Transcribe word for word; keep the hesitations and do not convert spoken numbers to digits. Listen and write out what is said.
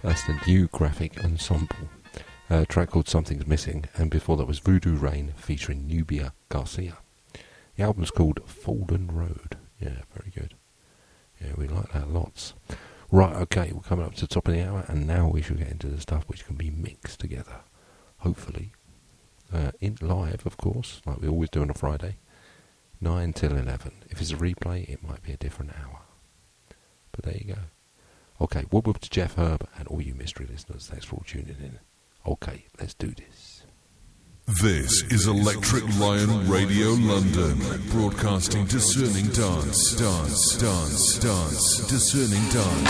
That's the New Graphic Ensemble. A track called Something's Missing, and before that was Voodoo Rain featuring Nubia Garcia. The album's called Fallen Road. Yeah, very good. Yeah, we like that lots. Right, okay, we're coming up to the top of the hour, and now we should get into the stuff which can be mixed together. Hopefully. Uh, in live, of course, like we always do on a Friday. nine till eleven. If it's a replay, it might be a different hour. But there you go. Okay, whoop whoop to Jeff Herb and all you mystery listeners. Thanks for all tuning in. Okay, let's do this. This is Electric Lion Radio London, broadcasting discerning dance, dance, dance, dance, discerning dance.